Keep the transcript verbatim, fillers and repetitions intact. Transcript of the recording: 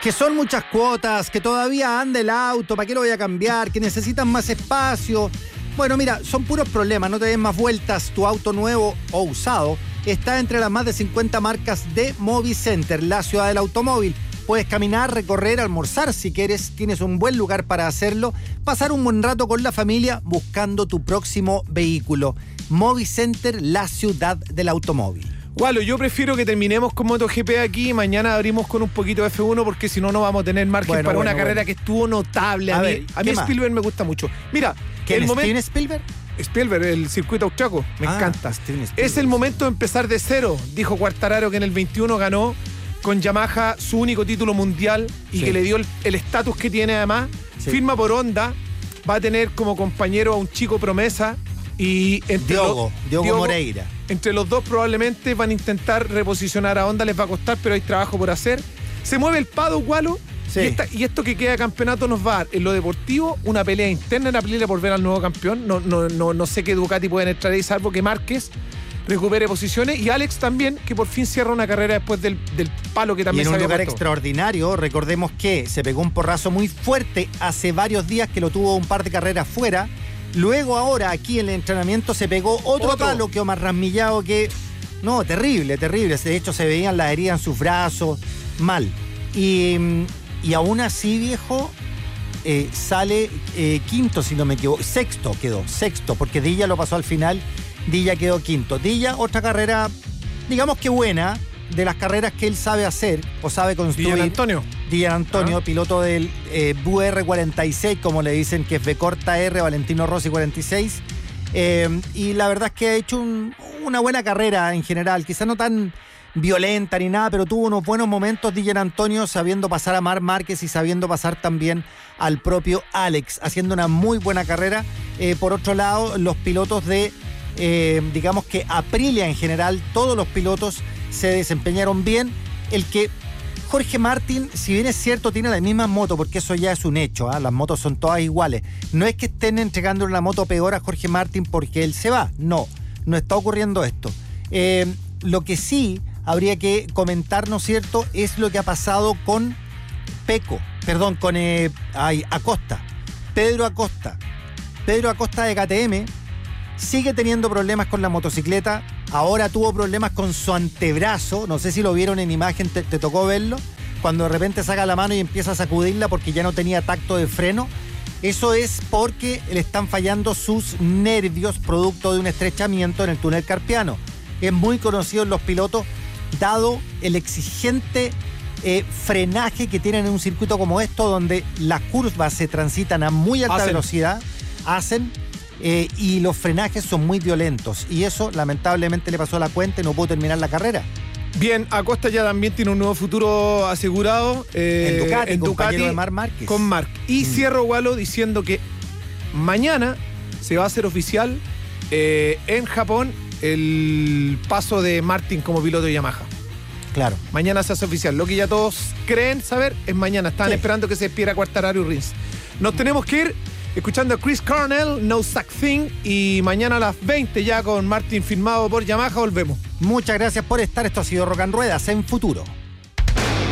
Que son muchas cuotas, que todavía anda el auto, ¿para qué lo voy a cambiar? Que necesitan más espacio. Bueno, mira, son puros problemas, no te des más vueltas. Tu auto nuevo o usado está entre las más de cincuenta marcas de Movicenter, la ciudad del automóvil. Puedes caminar, recorrer, almorzar si quieres, tienes un buen lugar para hacerlo, pasar un buen rato con la familia buscando tu próximo vehículo. Movicenter, la ciudad del automóvil. Walo, yo prefiero que terminemos con MotoGP aquí y mañana abrimos con un poquito de F uno porque si no, no vamos a tener margen bueno, para bueno, una carrera bueno. que estuvo notable. A, A mí, ver, a mí ¿qué Spielberg me gusta mucho. Mira, ¿Quién el es? momento... ¿Steven Spielberg? Spielberg, el circuito austriaco, me Ah, encanta. Steven Spielberg. Es el momento de empezar de cero, dijo Quartararo, que en el veintiuno ganó con Yamaha su único título mundial y Sí. que le dio el estatus que tiene además. Sí. Firma por Honda, va a tener como compañero a un chico promesa y entre Diogo, los, Diogo Diogo Moreira. Entre los dos probablemente van a intentar reposicionar a Honda, les va a costar, pero hay trabajo por hacer. Se mueve el paddock, Walo, Sí. y, esta- y esto que queda de campeonato nos va a dar, en lo deportivo, una pelea interna en la pelea por ver al nuevo campeón. No, no, no, no sé qué Ducati pueden entrar ahí, salvo que Márquez recupere posiciones, y Alex también, que por fin cierra una carrera después del, del palo que Y también en se un había lugar puesto. extraordinario, recordemos que se pegó un porrazo muy fuerte hace varios días que lo tuvo un par de carreras fuera. Luego ahora aquí en el entrenamiento se pegó otro, Otro. palo que más rasmillado que... No, terrible, terrible. De hecho se veían las heridas en sus brazos, mal. Y, y aún así, viejo, eh, sale eh, quinto, si no me equivoco. Sexto quedó, sexto, porque Dilla lo pasó al final. Dilla quedó quinto. Dilla, otra carrera, digamos que buena, de las carreras que él sabe hacer o sabe construir. Villan Antonio. Dillan Antonio, Ah. piloto del eh, B U R cuarenta y seis, como le dicen, que es B corta R, Valentino Rossi cuarenta y seis. Eh, y la verdad es que ha hecho un- una buena carrera en general, quizá no tan violenta ni nada, pero tuvo unos buenos momentos Dillan Antonio, sabiendo pasar a Marc Márquez y sabiendo pasar también al propio Alex, haciendo una muy buena carrera. Eh, por otro lado, los pilotos de, eh, digamos que Aprilia en general, todos los pilotos se desempeñaron bien. El que Jorge Martín, si bien es cierto, tiene la misma moto, porque eso ya es un hecho, ¿ah? Las motos son todas iguales. No es que estén entregando una moto peor a Jorge Martín porque él se va. No, no está ocurriendo esto. Eh, lo que sí habría que comentar, ¿no es cierto?, es lo que ha pasado con Peco, perdón, con eh, ay, Acosta, Pedro Acosta. Pedro Acosta de K T M sigue teniendo problemas con la motocicleta. Ahora tuvo problemas con su antebrazo. No sé si lo vieron en imagen, te, te tocó verlo. Cuando de repente saca la mano y empieza a sacudirla porque ya no tenía tacto de freno. Eso es porque le están fallando sus nervios producto de un estrechamiento en el túnel carpiano. Es muy conocido en los pilotos, dado el exigente eh, frenaje que tienen en un circuito como esto, donde las curvas se transitan a muy alta Hacen. velocidad, hacen... Eh, y los frenajes son muy violentos y eso lamentablemente le pasó a la cuenta y no pudo terminar la carrera. Bien, Acosta ya también tiene un nuevo futuro asegurado eh, en Ducati, en compañero Ducati de Marc Márquez. con Marc. Y Mm. cierro, Walo, diciendo que mañana se va a hacer oficial eh, en Japón el paso de Martin como piloto de Yamaha. Claro. Mañana se hace oficial. Lo que ya todos creen saber es mañana. Estaban Sí. esperando que se despidiera Quartararo y Rins. Nos tenemos que ir escuchando a Chris Cornell, No Such Thing, y mañana a las veinte ya con Martin firmado por Yamaha volvemos. Muchas gracias por estar. Esto ha sido Rock and Ruedas en Futuro.